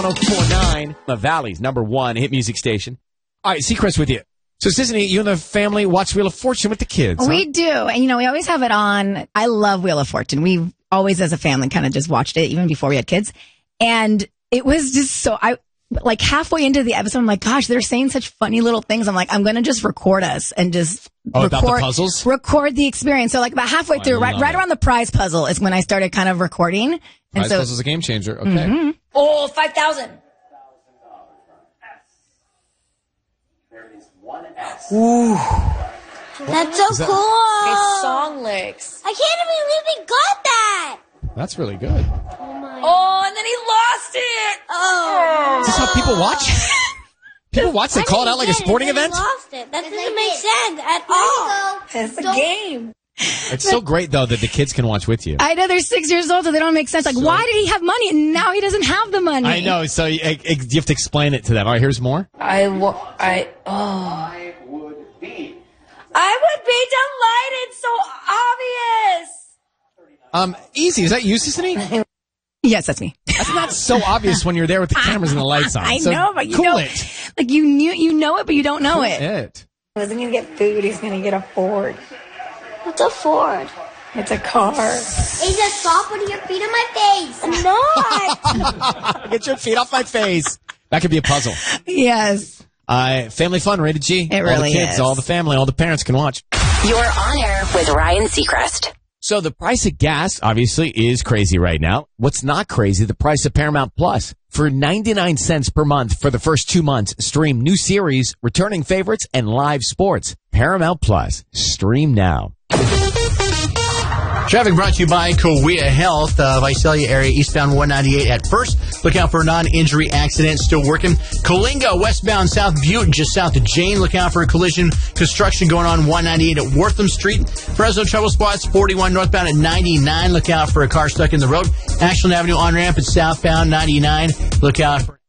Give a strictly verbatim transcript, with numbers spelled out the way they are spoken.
one oh four point nine, the Valley's number one hit music station. All right, Seacrest with you. So, Sisney, you and the family watch Wheel of Fortune with the kids, huh? We do. And, you know, we always have it on. I love Wheel of Fortune. We've always, as a family, kind of just watched it, even before we had kids. And it was just so, I like halfway into the episode, I'm like, gosh, they're saying such funny little things. I'm like, I'm going to just record us and just oh, record, about the puzzles? record the experience. So, like, about halfway oh, through, right, right around the prize puzzle is when I started kind of recording. And prize so, puzzle is a game changer. Okay. Mm-hmm. Oh, five thousand. Ooh. That's so that- cool. It's song lyrics. I can't believe we got that. That's really good. Oh, my. Oh, and then he lost it. Oh. Is this how people watch? People watch? They call it out like a sporting and then event? he lost it. That doesn't make sense at all. It's a game. It's so great, though, that the kids can watch with you. I know they're six years old, so they don't make sense. Like, So- why did he have money and now he doesn't have the money? I know, so you, you have to explain it to them. All right, here's more. I will. I. Oh. I would be. I would be delighted. So obvious. Um, easy. Is that you, Sisney? Yes, that's me. That's not so obvious when you're there with the cameras and the lights on. I So know, but you cool know, it. like you knew, you know it, but you don't know Cool it. it. He wasn't going to get food. He's going to get a Ford. What's a Ford? It's a car. Asa, stop putting your feet on my face. I'm not. Get your feet off my face. That could be a puzzle. Yes. Uh, family fun, rated G. It all really the kids, is. all the family, all the parents can watch. You're on air with Ryan Seacrest. So the price of gas, obviously, is crazy right now. What's not crazy, the price of Paramount Plus. For ninety-nine cents per month for the first two months, stream new series, returning favorites, and live sports. Paramount Plus. Stream now. Traffic brought to you by Kowea Health, uh, Visalia area, eastbound one ninety-eight at first. Look out for a non-injury accident still working. Coalinga, westbound South Butte, just south of Jane. Look out for a collision. Construction going on one ninety-eight at Wortham Street. Fresno trouble spots, forty-one northbound at ninety-nine. Look out for a car stuck in the road. Ashland Avenue on-ramp at southbound ninety-nine. Look out for...